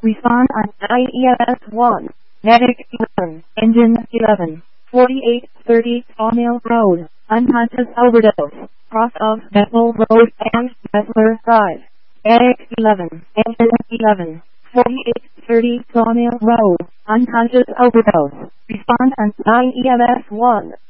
Respond on IES 1. Medic 11. Engine 11. 4830 Sawmill Road. Unconscious overdose. Cross of Bethel Road and Bessler Drive. Medic 11. Engine 11. 4830 Sawmill Road. Unconscious overdose. Respond on IES 1.